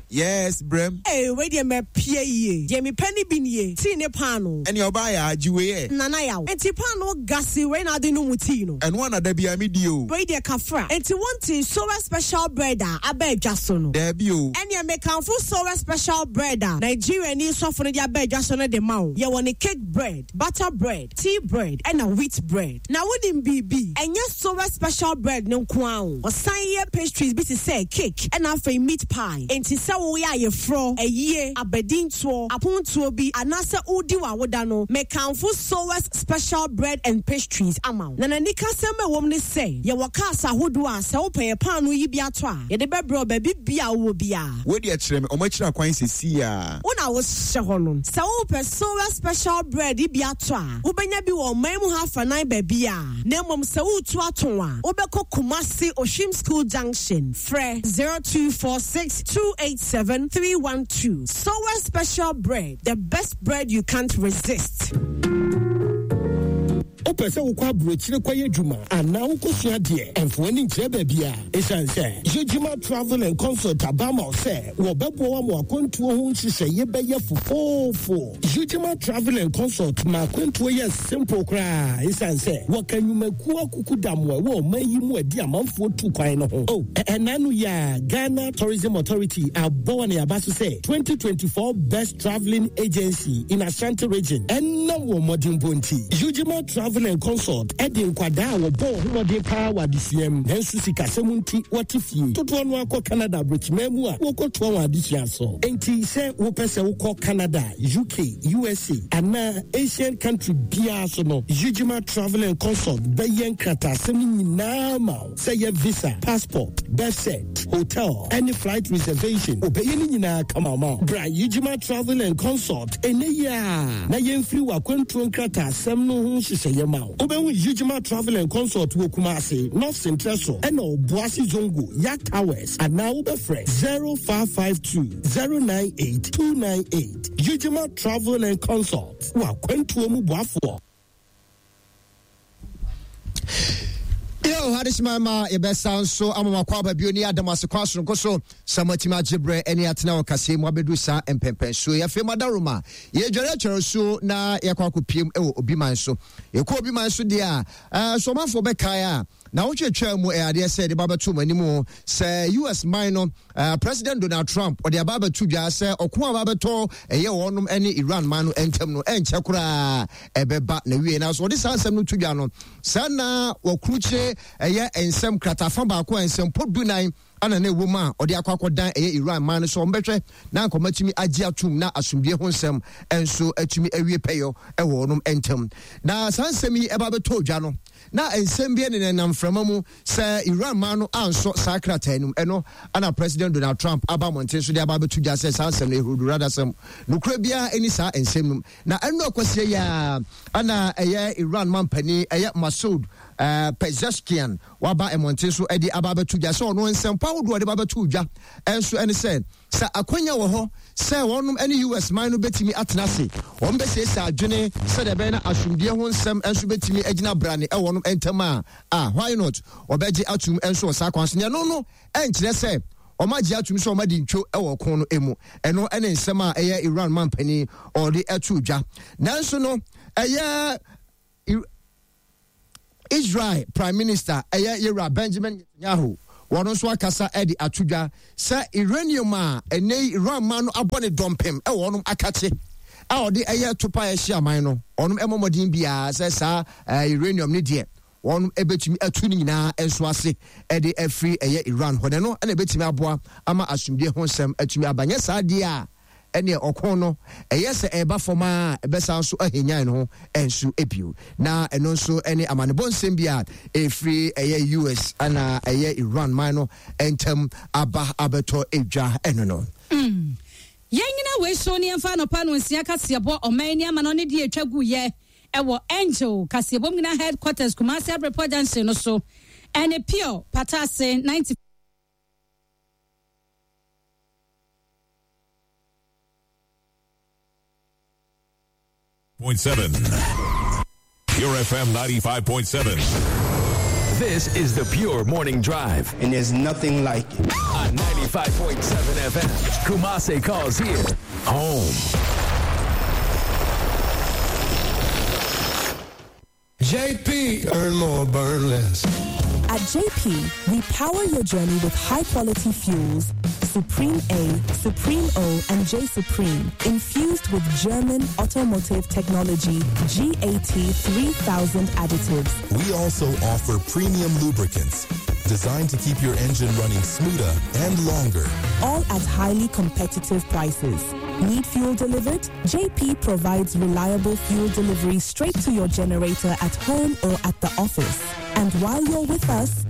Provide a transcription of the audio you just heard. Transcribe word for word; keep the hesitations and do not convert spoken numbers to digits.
Yes, Brem. Hey, wait a me P A. Jamie Penny Binie, Tine Pano. And your buyer, Juwe. Nanaya. And Tipano Gassi, when I didn't mutino. And one of the Biamidio. Wait a Cafra. And to one tea, so a special breader, I beg Jason. Debut. And you make a full so a special breader. Nigeria needs soften your bed Jason at the mouth. You want a cake bread, butter bread, tea bread, and a wheat bread. Now wouldn't be be. And yes, so a special bread, no crown. Or sign your pastries, be to say cake, and after meat pie. And to say we are your fro, a year, a bedin to, a pun to be, a nasa udiwa wodano, make a full so a special bread and pastries amount. Nana nika seme woman say, ya wakasa hudwa, so pay a pan we be a twa. Ya de bebro baby be a wo be a. What do you tell me? How much na quincy see ya? When I was shahonon, so pe so a special bread be a twa. Ubenya bi wo memu half a nine baby a. Nemom so to a twa. Obeko Kumasi Oshim School Junction. Fre zero two four six two eight seven three one two. So a special bread, the best bread you can't resist. Opese ukwa brochire kwa yedwuma ana ukosua de enfoni nkyere babia esanse Jujima Travel and Consult abama se wo bebo wa mo akontuo ho nhihye ye beye fofofo Jujima Travel and Consult ma akontuo ye simple kra esanse wo kanyumaku akukudamwa wo mayi mu adi amanfo tu kwan no ho oh enanu ya Ghana Tourism Authority abo na abaso se twenty twenty-four best traveling agency in Ashanti region enna wo modern bonti Jujima Travel and Consult Edin Kwada wo bo ho de pa wa D C M nensu sika semunti watifie toto no akọ Canada brichmemu a wo koto wa adisia so enti se wo pese wo kọ Canada U K U S A ana Asian country bia so no Jujima Travel and Consult bayen krata semi nyina ma say your visa passport birth cert hotel any flight reservation obeyen nyina kama ma bra Jujima Travel and Consult eneya na yemfiri wa kwantu krata sem no ho hyehyeye ma Oben Jujima Travel and Consult wo Kumasi North Central so and Boasi Zongo Yak Towers and now be fresh zero five five two zero nine eight two nine eight Jujima Travel and Consult wa kwentu mu boafo. Yo, hadishima ma ebe sound so amama kwa babioni adamase kwaso nkoso samatima jibre eni atena wakase mu abedu sa empempen so ya fe madaruma ye dwere kyere so na ye kwa kopiem e obi man so ye ko obi man so dia eh so manfo be kai a na wo twetwa mu e ade se de babatu manimu se U S minor uh, President Donald Trump o de babatu dwa se okon ababeto eye wonum ene Iran man no entem no enche kura ebeba na wie na so de sansem no tudwa no sana wakruche eye ensem kratafa ba ko ensem podunan ana na ewoma odi akwakodan eye Iran man so mbetwe na nkomatimi agi atum na asumdie ho nsem enso atumi awie peyo e wonum entem na sansem yi eba beto dwa no na ensem bia ne nam framamu se Iran man no anso sakratanum eno ana President Donald Trump aba monten so de aba beto dwa se sansem na ehudu rather sem nukura bia eni sa ensem na eno akwase ya ana eye Iran man pani eye Masoud Uh, Pezeshkian waba emonte so edi ababetu dwa so no nsempa wodo de babetu dwa enso ene se sa akonya wo ho se wonum ene U S man no betimi atenase won be se se adwene se de be na asumdie ho nsem enso betimi agina brane e wonum entama ah why not obeji atum enso sa kwanso ne no no enkire se omaji atum so omadi ntwo e wo kon no emu eno ene nsem a eye Iran man pani or de atu dwa nanso no eye Israel Prime Minister Aya Yera Benjamin Netanyahu wono so akasa edi atudwa sa uranium a ene Iran man no abone dompem e wonum akache a odi aya topa ya hia man no onum emomodin bia sa sa uranium ne de wonum ebetumi atu ni nyina enso ase edi afri aya Iran hone no na ebetumi aboa ama asumdie ho nsem atumi abanye sa de a ene okon no eyese eba foma ebesa so ahenyan no ensu ebio na eno nso ene amanebo nsem bia efri eye U S ana eye Iran man no entem aba abeto edwa eno no mm yengina we so ne mfa no pa no nsia kasebo omani ama no ne de atwagu ye ewo Angel kasebo ngina headquarters Kumasi Report Junction no so ene pure patase ninety point seven. Your F M ninety-five point seven. This is the Pure Morning Drive And there's nothing like it. on ninety-five point seven F M. Kumasi calls here home. J P, earn more, burn less. At J P, we power your journey with high-quality fuels, Supreme A, Supreme O, and J Supreme, infused with German automotive technology G A T three thousand additives. We also offer premium lubricants designed to keep your engine running smoother and longer. All at highly competitive prices. Need fuel delivered? J P provides reliable fuel delivery straight to your generator at home or at the office. And while you're with us,